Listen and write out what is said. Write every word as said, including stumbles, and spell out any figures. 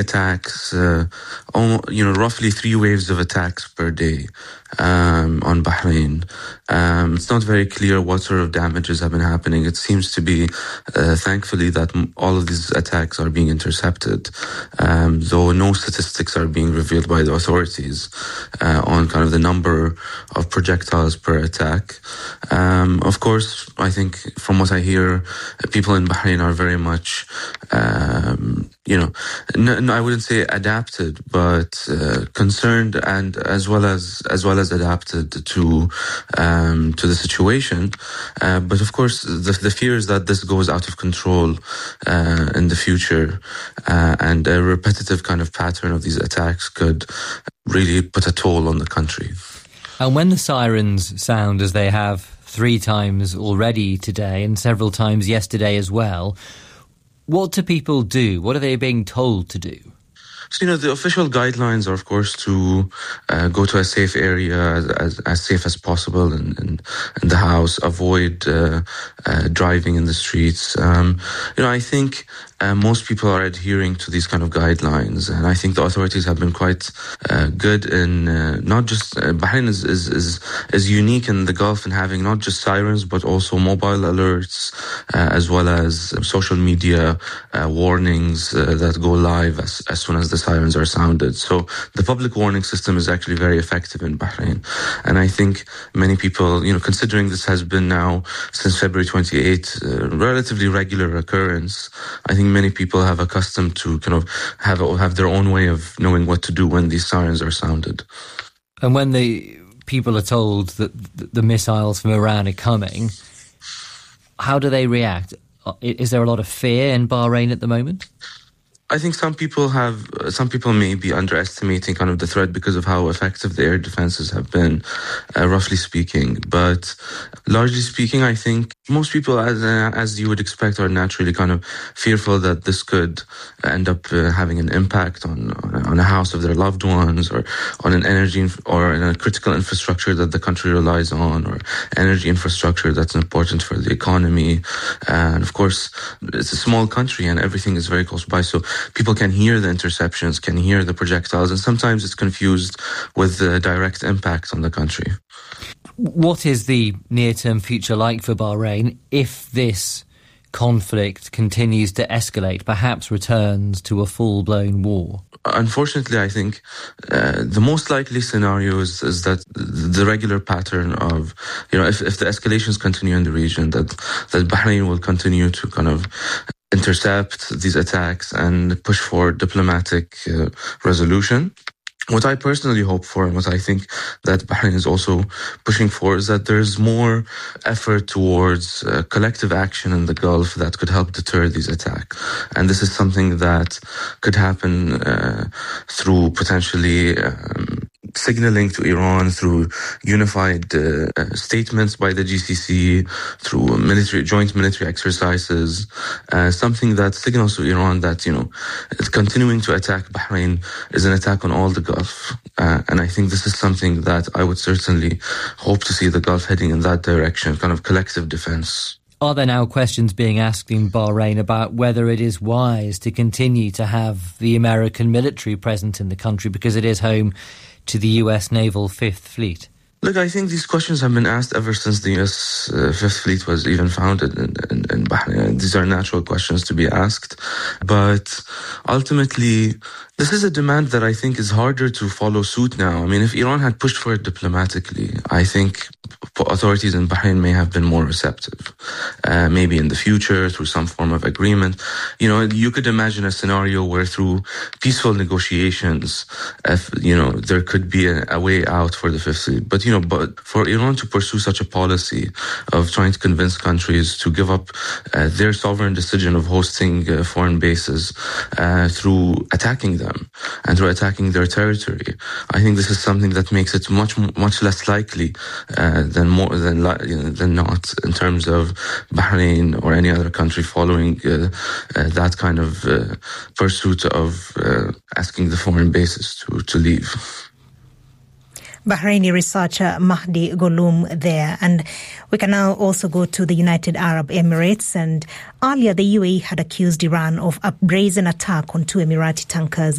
attacks, uh, almost, you know, roughly three waves of attacks per day um, on Bahrain. Um, it's not very clear what sort of damages have been happening. It seems to be, uh, thankfully, that m- all of these attacks are being intercepted, um, though no statistics are being revealed by the authorities uh, on kind of the number of projectiles per attack. Um, of course, I think from what I hear, people in Bahrain are very much, um, you know, no, no, I wouldn't say adapted, but uh, concerned and as well as as well as adapted to um, to the situation. Uh, but of course, the, the fear is that this goes out of control uh, in the future, uh, and a repetitive kind of pattern of these attacks could really put a toll on the country. And when the sirens sound, as they have three times already today and several times yesterday as well, what do people do? What are they being told to do? So, you know, the official guidelines are, of course, to uh, go to a safe area, as, as, as safe as possible in, in, in the house, avoid uh, uh, driving in the streets. Um, you know, I think uh, most people are adhering to these kind of guidelines, and I think the authorities have been quite uh, good in uh, not just, uh, Bahrain is, is, is, is unique in the Gulf in having not just sirens, but also mobile alerts, uh, as well as social media uh, warnings uh, that go live as, as soon as the sirens are sounded. So the public warning system is actually very effective in Bahrain. And I think many people, you know, considering this has been now since February twenty-eighth, a relatively regular occurrence, I think many people have accustomed to kind of have, have their own way of knowing what to do when these sirens are sounded. And when the people are told that the missiles from Iran are coming, how do they react? Is there a lot of fear in Bahrain at the moment? I think some people have, some people may be underestimating kind of the threat because of how effective the air defenses have been, uh, roughly speaking. But largely speaking, I think most people, as uh, as you would expect, are naturally kind of fearful that this could end up uh, having an impact on on a house of their loved ones, or on an energy inf- or in a critical infrastructure that the country relies on, or energy infrastructure that's important for the economy. And of course, it's a small country and everything is very close by, so people can hear the interceptions, can hear the projectiles, and sometimes it's confused with the direct impact on the country. What is the near-term future like for Bahrain if this conflict continues to escalate, perhaps returns to a full-blown war? Unfortunately, I think uh, the most likely scenario is, is that the regular pattern of, you know, if, if the escalations continue in the region, that, that Bahrain will continue to kind of intercept these attacks and push for diplomatic uh, resolution. What I personally hope for, and what I think that Bahrain is also pushing for, is that there's more effort towards uh, collective action in the Gulf that could help deter these attacks. And this is something that could happen uh, through potentially um, signaling to Iran through unified uh, statements by the G C C, through military joint military exercises, uh, something that signals to Iran that, you know, continuing to attack Bahrain is an attack on all the Gulf. Uh, and I think this is something that I would certainly hope to see the Gulf heading in that direction, kind of collective defense. Are there now questions being asked in Bahrain about whether it is wise to continue to have the American military present in the country because it is home to the U S Naval Fifth Fleet? Look, I think these questions have been asked ever since the U S uh, Fifth Fleet was even founded in, in, in Bahrain. These are natural questions to be asked. But ultimately, this is a demand that I think is harder to follow suit now. I mean, if Iran had pushed for it diplomatically, I think authorities in Bahrain may have been more receptive. Uh, maybe in the future, through some form of agreement. You know, you could imagine a scenario where through peaceful negotiations, if, you know, there could be a, a way out for the Fifth Fleet. But, you know, but for Iran to pursue such a policy of trying to convince countries to give up uh, their sovereign decision of hosting uh, foreign bases uh, through attacking them and through attacking their territory, I think this is something that makes it much, much less likely uh, than more than you know, than not in terms of Bahrain or any other country following uh, uh, that kind of uh, pursuit of uh, asking the foreign bases to, to leave. Bahraini researcher Mahdi Goloum there. And we can now also go to the United Arab Emirates. And earlier, the U A E had accused Iran of a brazen attack on two Emirati tankers